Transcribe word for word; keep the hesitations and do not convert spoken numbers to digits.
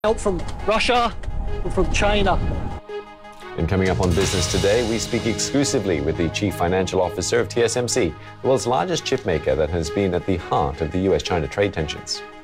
Help from Russia and from China. And coming up on Business Today, we speak exclusively with the Chief Financial Officer of T S M C, the world's largest chip maker that has been at the heart of the U S China trade tensions.